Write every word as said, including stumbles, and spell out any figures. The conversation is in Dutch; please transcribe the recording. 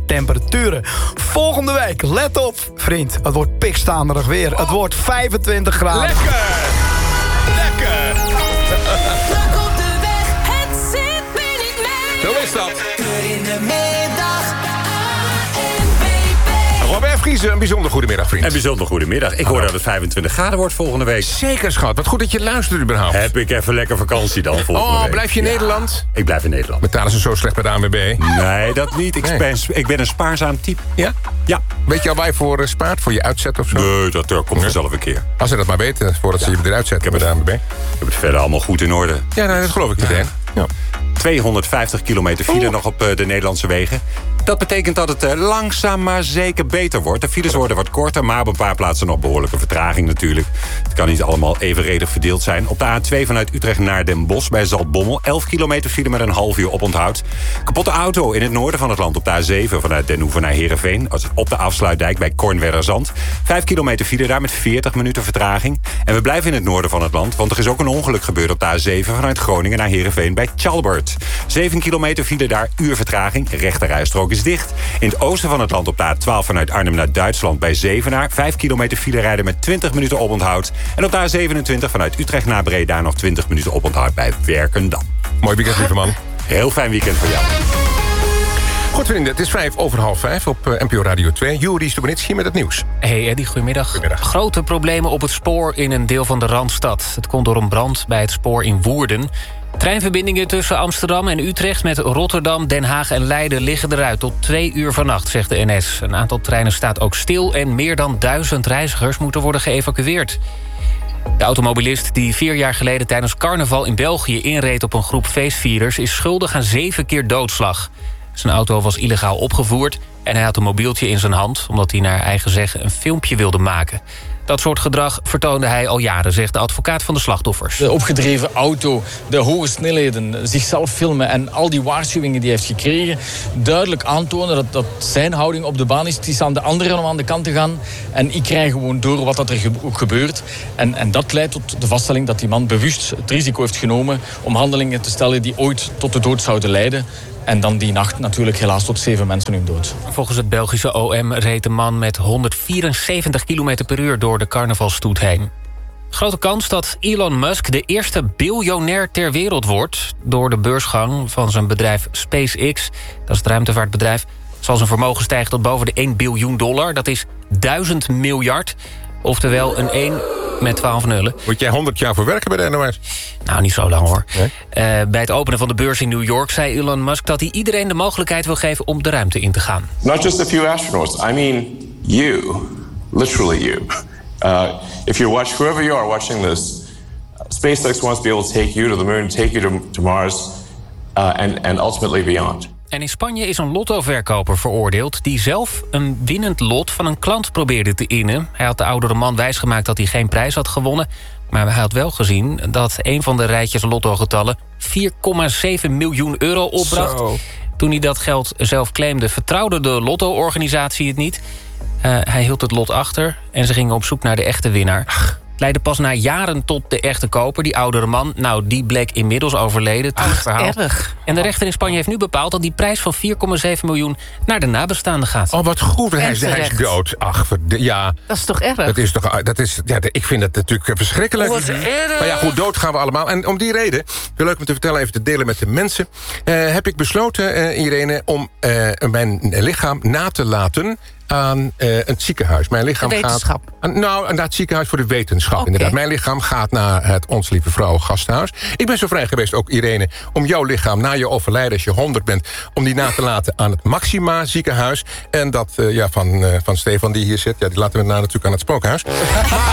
temperaturen. Volgende week, let op, vriend. Het wordt pikstaanderig weer. Het wordt vijfentwintig graden. Lekker! Lekker! Druk op de weg, het zit me niet mee. Zo is dat. In de middag, A N W B. Robert Vriezen, een bijzonder goedemiddag, vriend. Een bijzonder goedemiddag. Ik hoor dat het vijfentwintig graden wordt volgende week. Zeker, schat. Wat goed dat je luistert überhaupt. Heb ik even lekker vakantie dan volgende Oh, week. blijf je in Ja, Nederland? Ik blijf in Nederland. Betalen ze zo slecht bij de A N W B? Nee, dat niet. Ik, Nee. ben, ik ben een spaarzaam type. Ja? Ja. Weet je al waar je voor eh, spaart? Voor je uitzet of zo? Nee, dat uh, komt vanzelf een keer. Als ze dat maar weten, voordat ze je eruit zetten bij de A N W B. Ik heb het verder allemaal goed in orde. Ja, nou, dat geloof ik meteen. Ja. tweehonderdvijftig kilometer file Oeh. nog op uh, de Nederlandse wegen. Dat betekent dat het uh, langzaam maar zeker beter wordt. De files worden wat korter, maar op een paar plaatsen nog behoorlijke vertraging natuurlijk. Het kan niet allemaal evenredig verdeeld zijn. Op de A twee vanuit Utrecht naar Den Bosch bij Zaltbommel. elf kilometer file met een half uur oponthoud. Kapotte auto in het noorden van het land op de A zeven vanuit Den Hoeven naar Heerenveen. Op de afsluitdijk bij Kornwerderzand. vijf kilometer file daar met veertig minuten vertraging. En we blijven in het noorden van het land, want er is ook een ongeluk gebeurd op de A zeven vanuit Groningen naar Heerenveen bij Tjalbert. zeven kilometer file daar, uur vertraging. Rechterrijstrook is dicht. In het oosten van het land op de A twaalf vanuit Arnhem naar Duitsland bij Zevenaar. vijf kilometer file rijden met twintig minuten oponthoud. En op de A zevenentwintig vanuit Utrecht naar Breda nog twintig minuten oponthoud bij Werkendam. Mooi weekend, lieve man. Heel fijn weekend voor jou. Goed, vrienden, het is vijf over half vijf op uh, N P O Radio twee. Juri Stubenitski met het nieuws. Hey Eddie, goedemiddag. Goedemiddag. Grote problemen op het spoor in een deel van de Randstad. Het komt door een brand bij het spoor in Woerden. Treinverbindingen tussen Amsterdam en Utrecht met Rotterdam, Den Haag en Leiden liggen eruit tot twee uur vannacht, zegt de N S. Een aantal treinen staat ook stil en meer dan duizend reizigers moeten worden geëvacueerd. De automobilist die vier jaar geleden tijdens carnaval in België inreed op een groep feestvierers is schuldig aan zeven keer doodslag. Zijn auto was illegaal opgevoerd en hij had een mobieltje in zijn hand, omdat hij naar eigen zeggen een filmpje wilde maken. Dat soort gedrag vertoonde hij al jaren, zegt de advocaat van de slachtoffers. De opgedreven auto, de hoge snelheden, zichzelf filmen en al die waarschuwingen die hij heeft gekregen, duidelijk aantonen dat, dat zijn houding op de baan is. Het is aan de anderen om aan de kant te gaan. En ik krijg gewoon door wat dat er ge- ook gebeurt. En, en dat leidt tot de vaststelling dat die man bewust het risico heeft genomen om handelingen te stellen die ooit tot de dood zouden leiden. En dan die nacht natuurlijk helaas tot zeven mensen hun dood. Volgens het Belgische O M reed de man met honderdvierenzeventig kilometer per uur door de carnavalsstoet heen. Grote kans dat Elon Musk de eerste biljonair ter wereld wordt. Door de beursgang van zijn bedrijf SpaceX, dat is het ruimtevaartbedrijf, zal zijn vermogen stijgen tot boven de één biljoen dollar. Dat is duizend miljard, oftewel een één met twaalf nullen. Moet jij honderd jaar voor werken bij de N O S? Nou, niet zo lang hoor. Nee? Uh, bij het openen van de beurs in New York zei Elon Musk dat hij iedereen de mogelijkheid wil geven om de ruimte in te gaan. Not just a few astronauts. I mean, you, literally you. Uh, if you watch, whoever you are watching this, SpaceX wants to be able to take you to the moon, take you to, to Mars, uh, and, and ultimately beyond. En in Spanje is een lottoverkoper veroordeeld die zelf een winnend lot van een klant probeerde te innen. Hij had de oudere man wijsgemaakt dat hij geen prijs had gewonnen, maar hij had wel gezien dat een van de rijtjes lottogetallen vier komma zeven miljoen euro opbracht. Zo. Toen hij dat geld zelf claimde, vertrouwde de lotto-organisatie het niet. Uh, hij hield het lot achter en ze gingen op zoek naar de echte winnaar. Het leidde pas na jaren tot de echte koper, die oudere man. Nou, die bleek inmiddels overleden. Ach, verhaal. Erg. En de rechter in Spanje heeft nu bepaald dat die prijs van vier komma zeven miljoen naar de nabestaanden gaat. Oh, wat goed. Hij, is- En hij is terecht. dood. Ach, verde- ja. Dat is toch erg? Dat is toch, dat is, ja, ik vind het natuurlijk verschrikkelijk. Wat erg. Maar ja, goed, dood gaan we allemaal. En om die reden, heel leuk om te vertellen, even te delen met de mensen, eh, heb ik besloten, eh, Irene, om eh, mijn lichaam na te laten aan eh, een ziekenhuis. Mijn lichaam De wetenschap. gaat aan, nou, naar het ziekenhuis voor de wetenschap, Oké. inderdaad. Mijn lichaam gaat naar het Ons Lieve Vrouw Gasthuis. Ik ben zo vrij geweest, ook Irene, om jouw lichaam na je overlijden, als je honderd bent, om die na te laten aan het Maxima ziekenhuis. En dat eh, ja, van, eh, van Stefan die hier zit, ja, die laten we na natuurlijk aan het spookhuis.